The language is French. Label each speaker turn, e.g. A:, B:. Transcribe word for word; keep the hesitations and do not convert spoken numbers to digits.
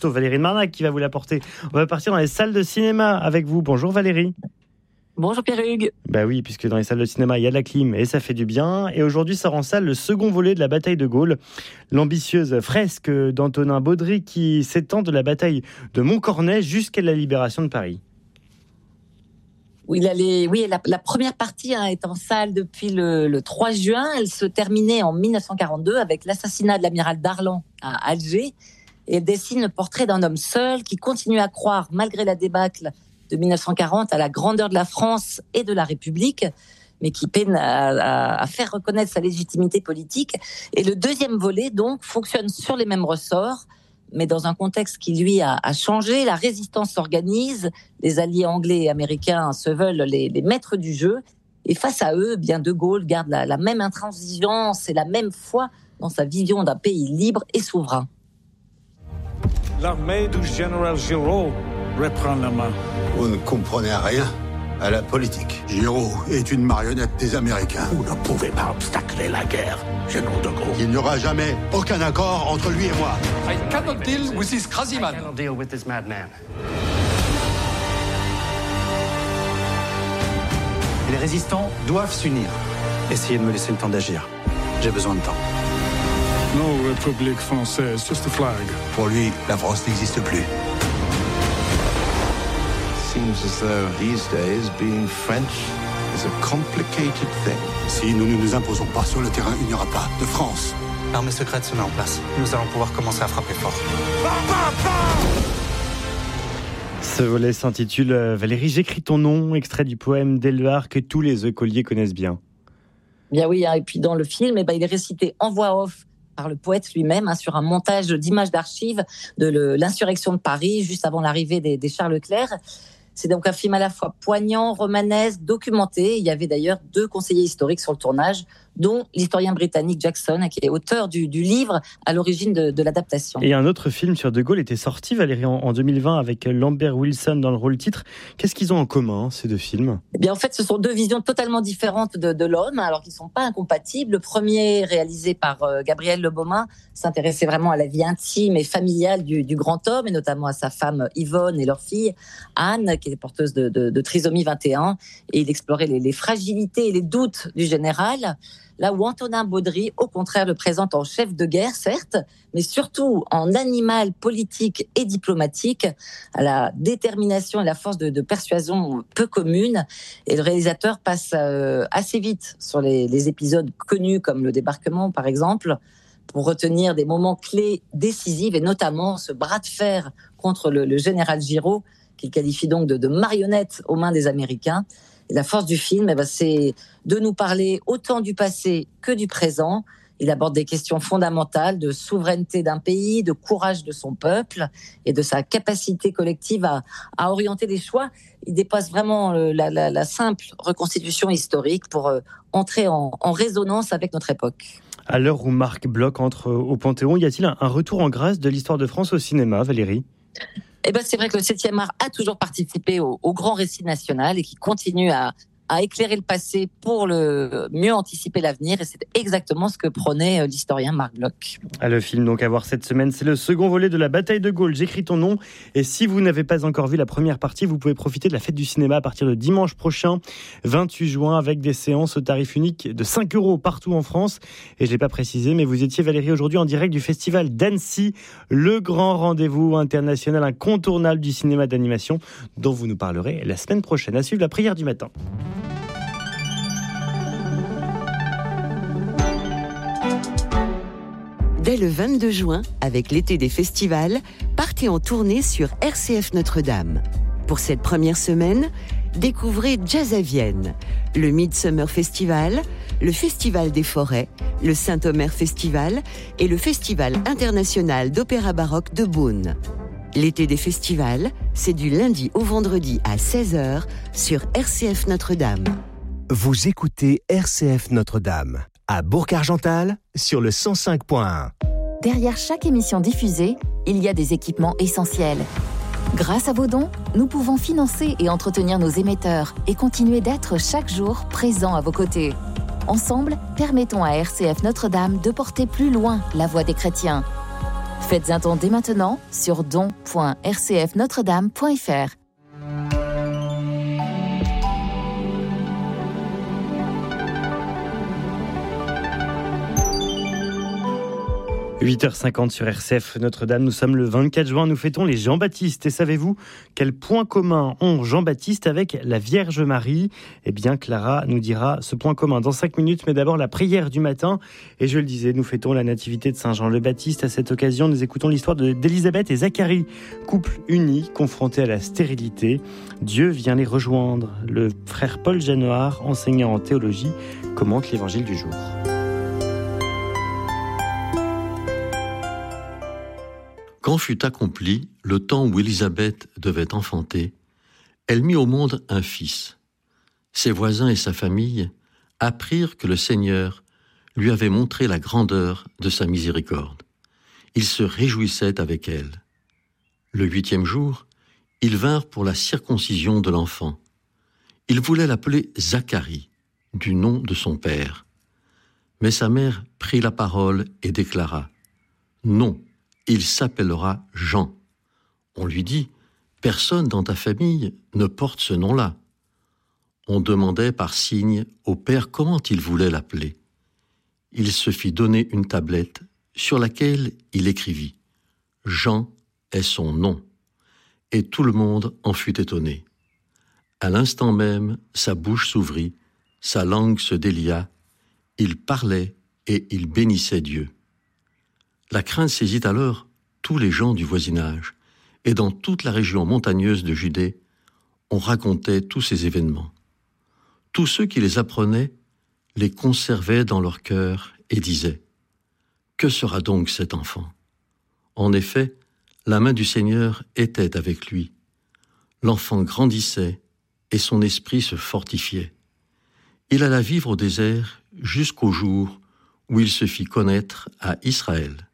A: plutôt Valérie de Marnac qui va vous l'apporter. On va partir dans les salles de cinéma avec vous. Bonjour Valérie.
B: Bonjour Pierre-Hugues.
A: Bah oui, puisque dans les salles de cinéma, il y a de la clim et ça fait du bien. Et aujourd'hui, sort en salle le second volet de la bataille de Gaulle, l'ambitieuse fresque d'Antonin Baudry qui s'étend de la bataille de Montcornet jusqu'à la libération de Paris.
B: Oui, il allait, oui la, la première partie hein, est en salle depuis le, le trois juin. Elle se terminait en dix-neuf cent quarante-deux avec l'assassinat de l'amiral Darlan à Alger. Et elle dessine le portrait d'un homme seul qui continue à croire, malgré la débâcle de dix-neuf cent quarante, à la grandeur de la France et de la République, mais qui peine à, à, à faire reconnaître sa légitimité politique. Et le deuxième volet, donc, fonctionne sur les mêmes ressorts, mais dans un contexte qui, lui, a, a changé. La résistance s'organise, les alliés anglais et américains se veulent les, les maîtres du jeu, et face à eux, bien De Gaulle garde la, la même intransigeance et la même foi dans sa vision d'un pays libre et souverain.
C: L'armée du général Giraud reprend la main.
D: Vous ne comprenez rien à la politique. Giraud est une marionnette des Américains.
E: Vous ne pouvez pas obstacler la guerre, général de Gaulle.
D: Il n'y aura jamais aucun accord entre lui et moi.
F: I cannot deal with this crazy man.
G: I cannot deal with this madman.
H: Les résistants doivent s'unir. Essayez de me laisser le temps d'agir. J'ai besoin de temps.
C: No République française, just a flag.
D: Pour lui, la France n'existe plus.
I: Seems as though these days being French is a complicated thing.
D: Si nous ne nous imposons pas sur le terrain, il n'y aura pas de France.
H: L'armée secrète se met en place. Nous allons pouvoir commencer à frapper fort.
A: Ce volet s'intitule « Valérie, j'écris ton nom », extrait du poème d'Éluard que tous les écoliers connaissent bien.
B: Bien oui, hein, et puis dans le film, eh ben, il est récité en voix off par le poète lui-même, hein, sur un montage d'images d'archives de le, l'insurrection de Paris, juste avant l'arrivée des, des Charles Leclerc. C'est donc un film à la fois poignant, romanesque, documenté. Il y avait d'ailleurs deux conseillers historiques sur le tournage, dont l'historien britannique Jackson, qui est auteur du, du livre à l'origine de, de l'adaptation.
A: Et un autre film sur De Gaulle était sorti, Valérie, en, en deux mille vingt, avec Lambert Wilson dans le rôle titre. Qu'est-ce qu'ils ont en commun, ces deux films ?
B: Eh bien, en fait, ce sont deux visions totalement différentes de, de l'homme, alors qu'ils ne sont pas incompatibles. Le premier, réalisé par euh, Gabriel Le Baumin, s'intéressait vraiment à la vie intime et familiale du, du grand homme, et notamment à sa femme Yvonne et leur fille Anne, qui est porteuse de, de, de trisomie vingt et un, et il explorait les, les fragilités et les doutes du général. Là où Antonin Baudry, au contraire, le présente en chef de guerre, certes, mais surtout en animal politique et diplomatique, à la détermination et la force de, de persuasion peu commune. Et le réalisateur passe euh, assez vite sur les, les épisodes connus comme le débarquement, par exemple, pour retenir des moments clés décisifs, et notamment ce bras de fer contre le, le général Giraud, qu'il qualifie donc de, de marionnette aux mains des Américains. Et la force du film, eh ben, c'est de nous parler autant du passé que du présent. Il aborde des questions fondamentales de souveraineté d'un pays, de courage de son peuple et de sa capacité collective à, à orienter les choix. Il dépasse vraiment la, la, la simple reconstitution historique pour euh, entrer en, en résonance avec notre époque.
A: À l'heure où Marc Bloch entre au Panthéon, y a-t-il un, un retour en grâce de l'histoire de France au cinéma, Valérie ?
B: Eh ben, c'est vrai que le septième art a toujours participé au, au grand récit national et qui continue à, à éclairer le passé pour le mieux anticiper l'avenir. Et c'est exactement ce que prônait l'historien Marc Bloch.
A: Ah, le film donc à voir cette semaine, c'est le second volet de la bataille de Gaulle. J'écris ton nom. Et si vous n'avez pas encore vu la première partie, vous pouvez profiter de la fête du cinéma à partir de dimanche prochain, vingt-huit juin, avec des séances au tarif unique de cinq euros partout en France. Et je l'ai pas précisé, mais vous étiez, Valérie, aujourd'hui en direct du festival d'Annecy, le grand rendez-vous international incontournable du cinéma d'animation, dont vous nous parlerez la semaine prochaine. À suivre la prière du matin.
J: Dès le vingt-deux juin, avec l'été des festivals, partez en tournée sur R C F Notre-Dame. Pour cette première semaine, découvrez Jazz à Vienne, le Midsummer Festival, le Festival des Forêts, le Saint-Omer Festival et le Festival international d'opéra baroque de Beaune. L'été des festivals, c'est du lundi au vendredi à seize heures sur R C F Notre-Dame.
K: Vous écoutez R C F Notre-Dame. À Bourg-Argental, sur le cent cinq point un.
L: Derrière chaque émission diffusée, il y a des équipements essentiels. Grâce à vos dons, nous pouvons financer et entretenir nos émetteurs et continuer d'être chaque jour présents à vos côtés. Ensemble, permettons à R C F Notre-Dame de porter plus loin la voix des chrétiens. Faites un don dès maintenant sur don point r c f notre dame point f r.
A: huit heures cinquante sur R C F Notre-Dame, nous sommes le vingt-quatre juin, nous fêtons les Jean-Baptiste. Et savez-vous quel point commun ont Jean-Baptiste avec la Vierge Marie ? Eh bien, Clara nous dira ce point commun dans cinq minutes, mais d'abord la prière du matin. Et je le disais, nous fêtons la nativité de Saint Jean le Baptiste. À cette occasion, nous écoutons l'histoire de, d'Élisabeth et Zacharie, couple uni, confronté à la stérilité. Dieu vient les rejoindre. Le frère Paul Janoir, enseignant en théologie, commente l'évangile du jour.
G: Quand fut accompli le temps où Élisabeth devait enfanter, elle mit au monde un fils. Ses voisins et sa famille apprirent que le Seigneur lui avait montré la grandeur de sa miséricorde. Ils se réjouissaient avec elle. Le huitième jour, ils vinrent pour la circoncision de l'enfant. Ils voulaient l'appeler Zacharie, du nom de son père. Mais sa mère prit la parole et déclara « Non, il s'appellera Jean. » On lui dit « Personne dans ta famille ne porte ce nom-là. » On demandait par signe au père comment il voulait l'appeler. Il se fit donner une tablette sur laquelle il écrivit « Jean est son nom. » Et tout le monde en fut étonné. À l'instant même, sa bouche s'ouvrit, sa langue se délia, il parlait et il bénissait Dieu. La crainte saisit alors tous les gens du voisinage, et dans toute la région montagneuse de Judée, on racontait tous ces événements. Tous ceux qui les apprenaient les conservaient dans leur cœur et disaient « Que sera donc cet enfant ?» En effet, la main du Seigneur était avec lui. L'enfant grandissait et son esprit se fortifiait. Il alla vivre au désert jusqu'au jour où il se fit connaître à Israël.